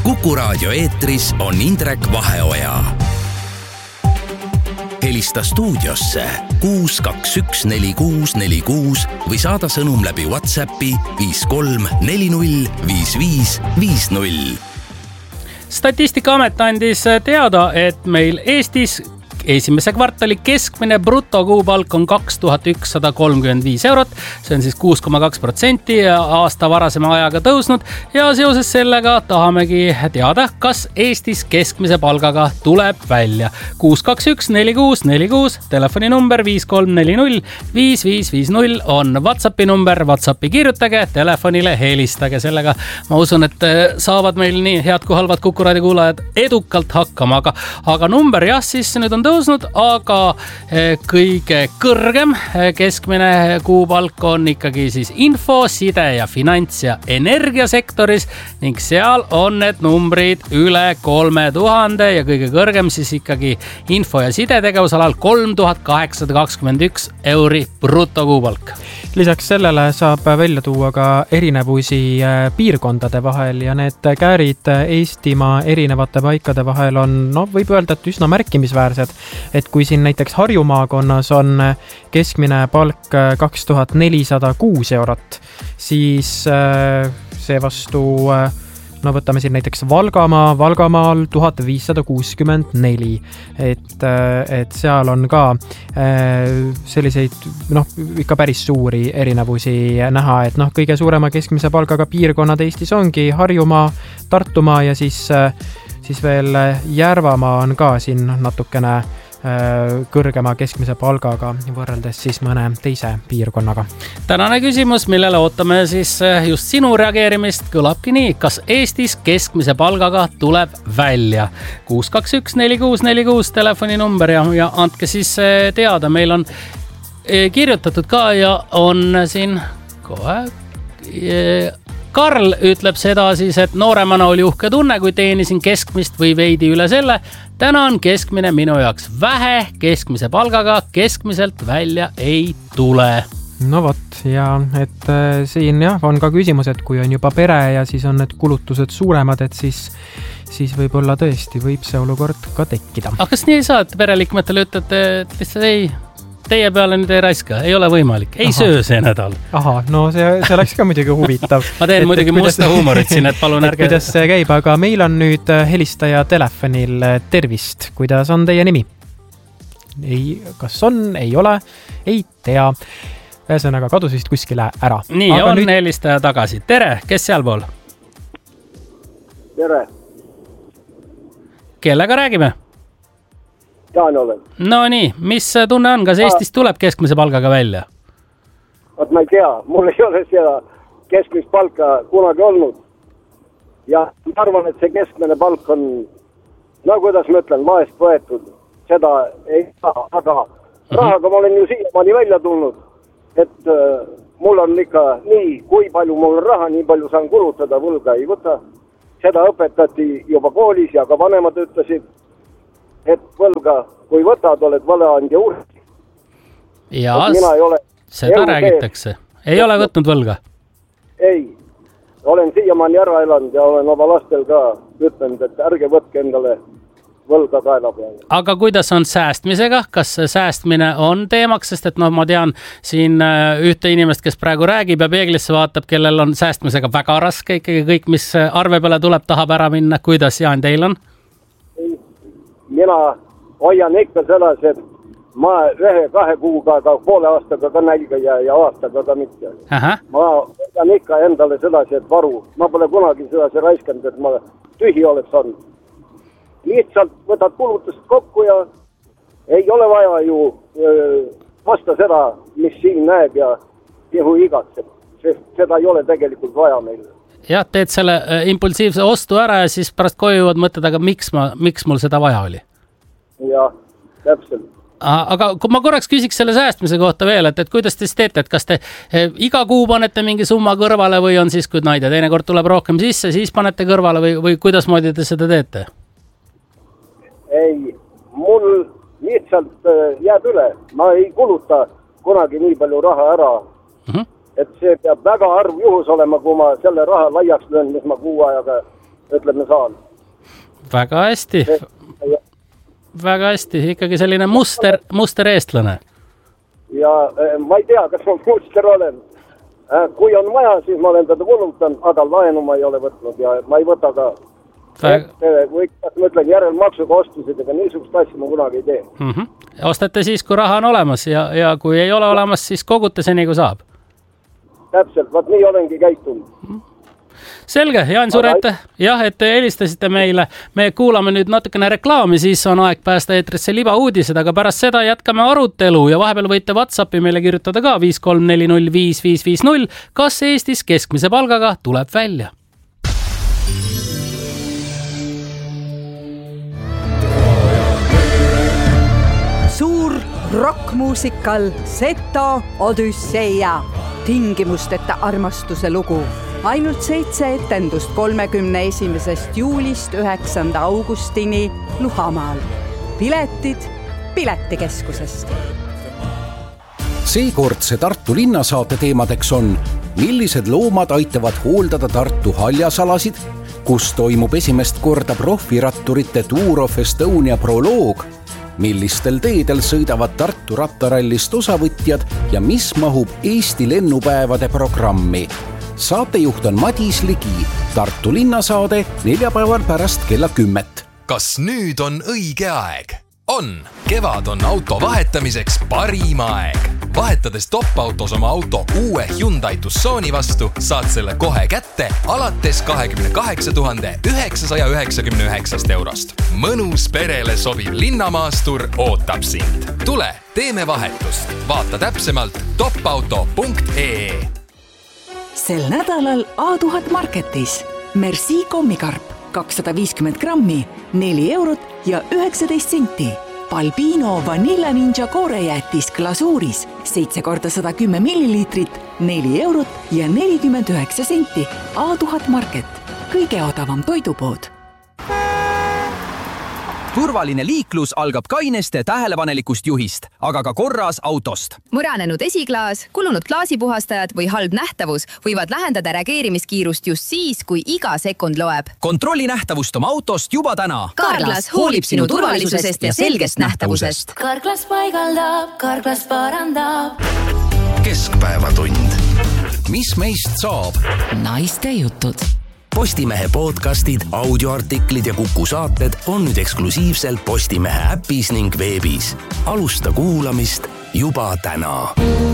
Kuku Raadio eetris on Indrek Vaheoja. Helista stuudiosse 6214646 või saada sõnum läbi WhatsAppi 53405550. Statistikaamet andis teada, et meil Eestis esimese kvartali keskmine brutokuupalk on 2135 eurot. See on siis 6,2% aasta varasema ajaga tõusnud ja seoses sellega tahamegi teada, kas Eestis keskmise palgaga tuleb välja. 6214646, telefoninumber 53405550 on WhatsAppi number, WhatsAppi kirjutage, telefonile helistage. Sellega ma usun, et saavad meil nii head kui halvad Kuku Raadio kuulajad edukalt hakkama, aga number jah, siis nüüd on tõusnud, aga kõige kõrgem keskmine kuupalk on ikkagi siis info, side ja finants ja energiasektoris ning seal on need numbrid üle 3000 ja kõige kõrgem siis ikkagi info ja side tegevusalal 3821 euri brutokuupalk. Lisaks sellele saab välja tuua ka erinevusi piirkondade vahel ja need käärid Eestimaa erinevate paikade vahel on, võib öelda, et üsna märkimisväärsed. Et kui siin näiteks Harju maakonnas on keskmine palk 2406 eurot, siis seevastu, võtame siin näiteks Valgamaal 1564, et seal on ka selliseid, ikka päris suuri erinevusi näha, et kõige suurema keskmise palgaga piirkonnad Eestis ongi Harjumaa, Tartumaa ja siis veel Järvamaa on ka siin natukene kõrgema keskmise palgaga võrreldes siis mõne teise piirkonnaga. Tänane küsimus, millele ootame siis just sinu reageerimist, kõlabki nii. Kas Eestis keskmise palgaga tuleb välja? 6214646 telefoninumber ja andke siis teada. Meil on kirjutatud ka ja on siin kohe... Karl ütleb seda siis, et nooremana oli uhke tunne, kui teenisin keskmist või veidi üle selle. Täna on keskmine minu jaoks vähe, keskmise palgaga keskmiselt välja ei tule. No vot, ja et siin on ka küsimus, et kui on juba pere ja siis on need kulutused suuremad, et siis võib-olla tõesti võib see olukord ka tekkida. Aga kas nii ei saa, et pereliikmetele ütlete, et lihtsalt ei... Teie peale nüüd ei raiska, ei ole võimalik, ei söö see nädal. See läks ka muidugi huvitav. Ma teen muidugi musta huumorit siin, et palun ärge... Kuidas see käib, aga meil on nüüd helistaja telefonil. Tervist, kuidas on teie nimi? Kas on, ei ole, ei tea. Ühesõnaga kadus vist kuskile ära. Nii, aga on nüüd... helistaja tagasi. Tere, kes sealpool? Tere. Kellega räägime? Jaan olen. No nii, mis tunne on, kas Eestis tuleb keskmise palgaga välja? Ma ei tea, mul ei ole seda keskmist palka kunagi olnud. Ja ma arvan, et see keskmine palk on, kuidas ma ütlen, laest võetud. Seda ei saa, aga rahaga ma olen ju siiamaani välja tulnud, et mul on ikka nii, kui palju mul on raha, nii palju saan kulutada, võlga ei võta. Seda õpetati juba koolis ja ka vanemad ütlesid, et võlga, kui võtad, oled valeandja uuesti. Jaa, seda räägitakse. Ei ole võtnud võlga? Ei. Olen siiamaani ära elanud ja olen oma lastel ka ütlenud, et ärge võtke endale võlga kaela peale. Aga kuidas on säästmisega? Kas säästmine on teemaks? Sest et ma tean siin ühte inimest, kes praegu räägib ja peeglisse vaatab, kellel on säästmisega väga raske. Ikkagi kõik, mis arve peale tuleb, tahab ära minna. Kuidas, Jaan, teil on? Mina hoian ikka selles, et ma 1-2 kuuga, aga poole aastaga ka nälga ja aastaga ka mitte. Aha. Ma hoian ikka endale sedasi, et varu. Ma pole kunagi sedasi raiskanud, et ma tühi oleks saanud. Lihtsalt võtad kulutust kokku ja ei ole vaja ju vasta seda, mis siin näeb ja jehu igatseb. Sest seda ei ole tegelikult vaja meil. Jah, teed selle impulsiivse ostu ära ja siis pärast koju jõuad mõtled, aga miks mul seda vaja oli? Jah, täpselt. Aga kui ma korraks küsiks selle säästmise kohta veel, et kuidas te siis teete, et kas te iga kuu panete mingi summa kõrvale või on siis, kui naide teinekord tuleb rohkem sisse, siis panete kõrvale või kuidas moodi te seda teete? Ei, mul lihtsalt jääb üle. Ma ei kuluta kunagi nii palju raha ära. Et see peab väga harv juhus olema, kui ma selle raha laiaks löön, mis ma kuu ajaga ütleme saan. Väga hästi. Väga hästi, ikkagi selline muster eestlane. Ja ma ei tea, kas ma muster olen. Kui on vaja, siis ma olen teda kulutan, aga laenu ma ei ole võtnud ja ma ei võta ka. Või ma ütlen järelmaksuga ostused, ega niisugust asja ma kunagi ei tee. Ostate siis, kui raha on olemas ja kui ei ole olemas, siis kogute seni, kui saab. Täpselt, vaat nii olengi käitunud. Selge, Jaan, suur aitäh. Jah, et te helistasite meile. Me kuulame nüüd natukene reklaami, siis on aeg päästa eetrisse libauudised, aga pärast seda jätkame arutelu ja vahepeal võite WhatsAppi meile kirjutada ka 53405550. Kas Eestis keskmise palgaga tuleb välja? Suur rockmuusikal Seto Odüsseia. Tingimusteta armastuse lugu. Ainult 7 etendust 31. juulist 9. augustini Luhamaal. Piletid Piletikeskusest. Seekordse Tartu linnasaate teemadeks on, millised loomad aitavad hooldada Tartu haljasalasid, kus toimub esimest korda profiratturite Tour of Estonia proloog, millistel teedel sõidavad Tartu rattarallist osavõtjad ja mis mahub Eesti lennupäevade programmi. Saatejuht on Madis Ligi. Tartu linnasaade neljapäeval pärast kella 10. Kas nüüd on õige aeg? On! Kevad on auto vahetamiseks parim aeg. Vahetades top-autos oma auto uue Hyundai Tucsoni vastu, saad selle kohe kätte alates 28 999 eurost. Mõnus perele sobiv linnamaastur ootab sind. Tule, teeme vahetust. Vaata täpsemalt topauto.ee. Sel nädalal A1000 Marketis Merci kommikarp 250 grammi, 4 eurot ja 19 senti. Balbino Vanilla Ninja koorejäätis glasuuris 7 × 110 milliliitrit, 4 eurot ja 49 senti. A1000 Market, kõige odavam toidupood. Turvaline liiklus algab kaineste tähelepanelikust juhist, aga ka korras autost. Muranenud esiklaas, kulunud klaasipuhastajad või halb nähtavus võivad lähendada reageerimiskiirust just siis, kui iga sekund loeb. Kontrolli nähtavust oma autost juba täna. Carglass hoolib sinu turvalisusest ja selgest nähtavusest. Carglass paigaldab, Carglass parandab. Keskpäevatund. Mis meist saab? Naiste jutud. Postimehe podcastid, audioartiklid ja Kuku saated on nüüd eksklusiivselt Postimehe äpis ning veebis. Alusta kuulamist juba täna.